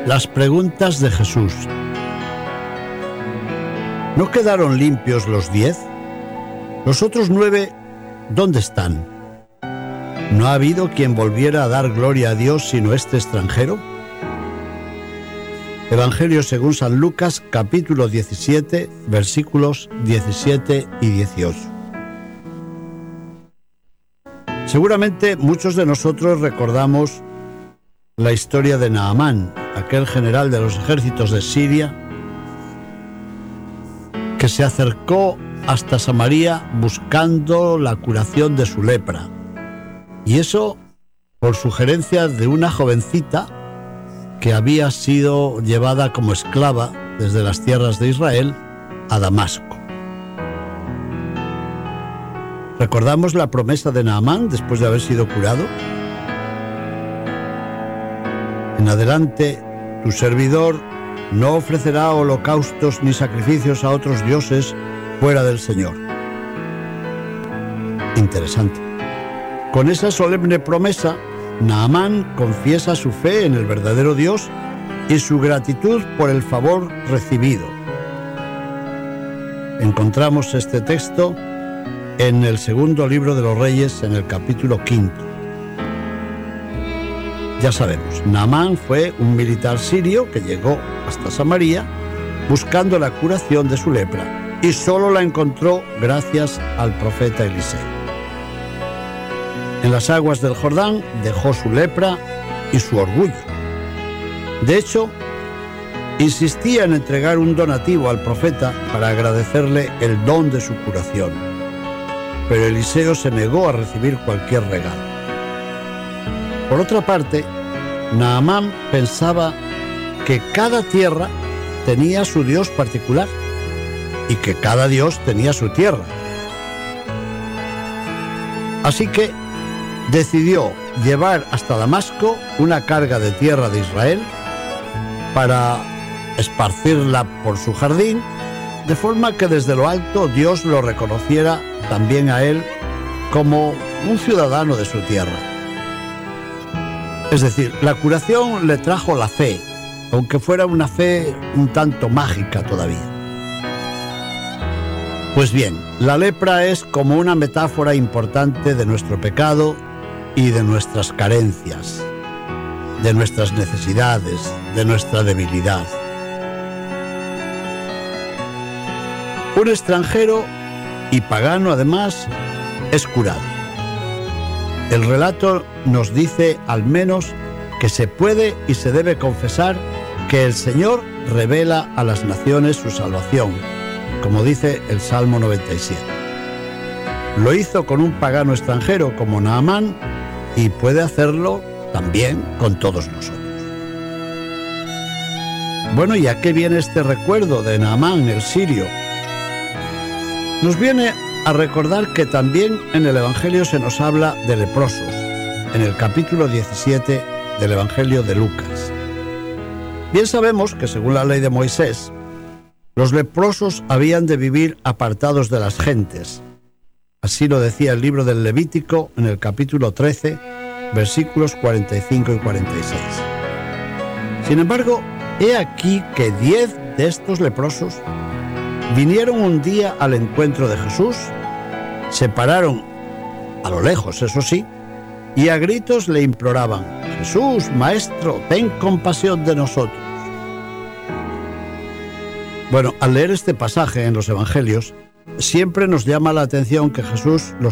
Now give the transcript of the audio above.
Las preguntas de Jesús. ¿No quedaron limpios los 10? ¿Los otros 9 dónde están? ¿No ha habido quien volviera a dar gloria a Dios sino este extranjero? Evangelio según San Lucas, capítulo 17, versículos 17 y 18. Seguramente muchos de nosotros recordamos la historia de Naamán, aquel general de los ejércitos de Siria, que se acercó hasta Samaria buscando la curación de su lepra. Y eso por sugerencia de una jovencita que había sido llevada como esclava desde las tierras de Israel a Damasco. ¿Recordamos la promesa de Naamán después de haber sido curado? En adelante, tu servidor no ofrecerá holocaustos ni sacrificios a otros dioses fuera del Señor. Interesante. Con esa solemne promesa, Naamán confiesa su fe en el verdadero Dios y su gratitud por el favor recibido. Encontramos este texto en el segundo libro de los Reyes, en el capítulo 5. Ya sabemos, Naamán fue un militar sirio que llegó hasta Samaria buscando la curación de su lepra y solo la encontró gracias al profeta Eliseo. En las aguas del Jordán dejó su lepra y su orgullo. De hecho, insistía en entregar un donativo al profeta para agradecerle el don de su curación. Pero Eliseo se negó a recibir cualquier regalo. Por otra parte, Naamán pensaba que cada tierra tenía su Dios particular y que cada Dios tenía su tierra. Así que decidió llevar hasta Damasco una carga de tierra de Israel para esparcirla por su jardín, de forma que desde lo alto Dios lo reconociera también a él como un ciudadano de su tierra. Es decir, la curación le trajo la fe, aunque fuera una fe un tanto mágica todavía. Pues bien, la lepra es como una metáfora importante de nuestro pecado y de nuestras carencias, de nuestras necesidades, de nuestra debilidad. Un extranjero y pagano además es curado. El relato nos dice al menos que se puede y se debe confesar que el Señor revela a las naciones su salvación, como dice el Salmo 97. Lo hizo con un pagano extranjero como Naamán y puede hacerlo también con todos nosotros. Bueno, ¿y a qué viene este recuerdo de Naamán, el sirio? Nos viene a recordar que también en el Evangelio se nos habla de leprosos, en el capítulo 17 del Evangelio de Lucas. Bien sabemos que según la ley de Moisés, los leprosos habían de vivir apartados de las gentes. Así lo decía el libro del Levítico en el capítulo 13, versículos 45 y 46. Sin embargo, he aquí que 10 de estos leprosos vinieron un día al encuentro de Jesús, se pararon a lo lejos, eso sí, y a gritos le imploraban: Jesús, Maestro, ten compasión de nosotros. Bueno, al leer este pasaje en los Evangelios, siempre nos llama la atención que Jesús los